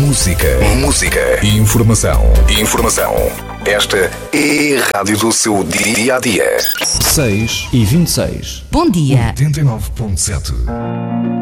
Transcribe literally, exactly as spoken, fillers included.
Música. Música. Informação. Informação. Esta é a rádio do seu dia a dia. seis e vinte e seis. Bom dia. oitenta e nove ponto sete.